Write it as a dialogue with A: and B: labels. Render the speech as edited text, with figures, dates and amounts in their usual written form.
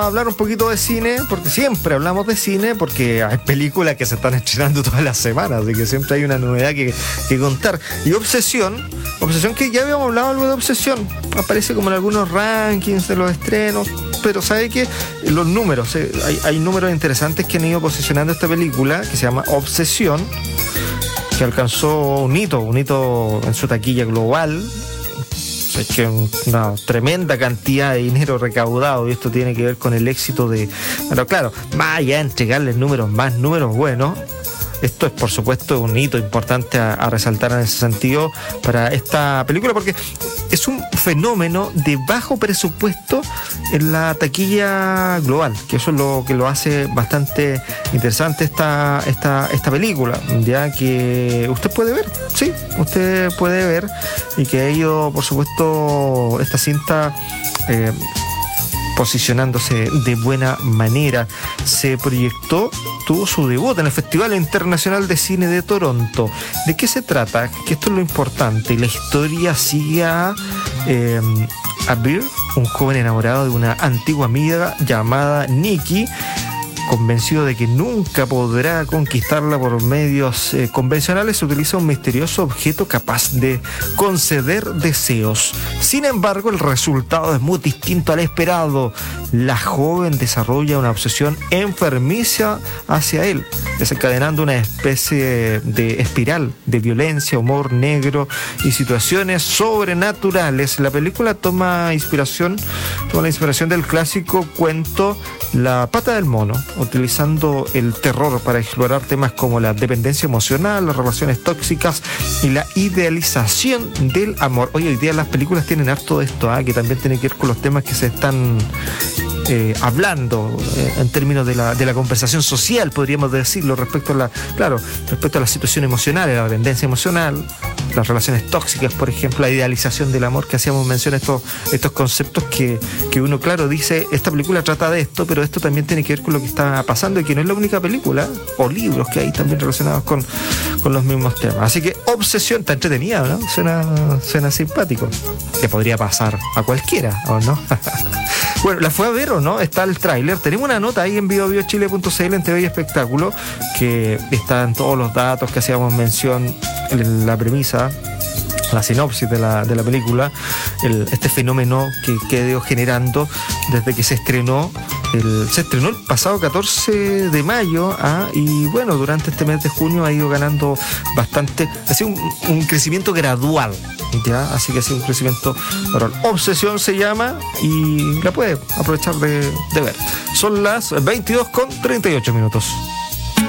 A: hablar un poquito de cine, porque siempre hablamos de cine, porque hay películas que se están estrenando todas las semanas, así que siempre hay una novedad que contar. Y Obsesión que ya habíamos hablado algo de Obsesión, aparece como en algunos rankings de los estrenos, pero sabe que los números, hay números interesantes que han ido posicionando esta película, que se llama Obsesión, que alcanzó un hito en su taquilla global. Es que una tremenda cantidad de dinero recaudado, y esto tiene que ver con el éxito de... Pero claro, más allá de entregarles más números buenos, esto es por supuesto un hito importante a resaltar en ese sentido para esta película, porque es un fenómeno de bajo presupuesto en la taquilla global, que eso es lo que lo hace bastante interesante esta película, ya que usted puede ver y que ha ido, por supuesto, esta cinta posicionándose de buena manera. Se proyectó, tuvo su debut en el Festival Internacional de Cine de Toronto. ¿De qué se trata? Que esto es lo importante. La historia sigue a Bear, un joven enamorado de una antigua amiga llamada Nikki, convencido de que nunca podrá conquistarla por medios convencionales, utiliza un misterioso objeto capaz de conceder deseos. Sin embargo, el resultado es muy distinto al esperado. La joven desarrolla una obsesión enfermiza hacia él, desencadenando una especie de espiral de violencia, humor negro y situaciones sobrenaturales. La película toma la inspiración del clásico cuento La pata del mono, utilizando el terror para explorar temas como la dependencia emocional, las relaciones tóxicas y la idealización del amor. Hoy día las películas tienen harto de esto, que también tiene que ver con los temas que se están hablando en términos de la conversación social, podríamos decirlo, respecto a la situación emocional, a la dependencia emocional, las relaciones tóxicas, por ejemplo, la idealización del amor, que hacíamos mención a estos conceptos que uno, claro, dice, esta película trata de esto, pero esto también tiene que ver con lo que está pasando, y que no es la única película o libros que hay también relacionados con los mismos temas. Así que Obsesión está entretenida, ¿no? Suena simpático. Que podría pasar a cualquiera, ¿o no? Bueno, ¿la fue a ver o no? Está el tráiler. Tenemos una nota ahí en biobiochile.cl, en TV y Espectáculo, que están todos los datos que hacíamos mención en la premisa, la sinopsis de la película, este fenómeno que quedó generando desde que se estrenó el pasado 14 de mayo, y bueno, durante este mes de junio ha ido ganando bastante, ha sido un crecimiento gradual, ¿ya? Así que ha sido un crecimiento gradual. Obsesión se llama, y la puede aprovechar de ver. Son las 22:38 minutos.